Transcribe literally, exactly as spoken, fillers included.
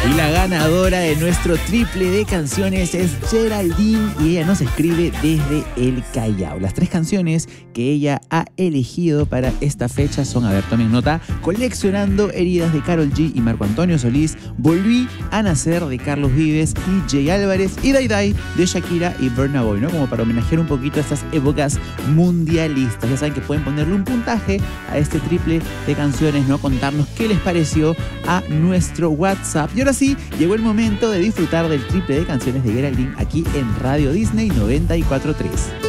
Y la ganadora de nuestro triple de canciones es Geraldine y ella nos escribe desde el Callao. Las tres canciones que ella ha elegido para esta fecha son, a ver, tomen nota: Coleccionando heridas de Karol G y Marco Antonio Solís, Volví a nacer de Carlos Vives y Jay Álvarez, y Day Day de Shakira y Burna Boy, ¿no? Como para homenajear un poquito a estas épocas mundialistas. Ya saben que pueden ponerle un puntaje a este triple de canciones, ¿no? Contarnos qué les pareció a nuestro WhatsApp. Y ahora sí, llegó el momento de disfrutar del triple de canciones de Geraldine aquí en Radio Disney noventa y cuatro punto tres.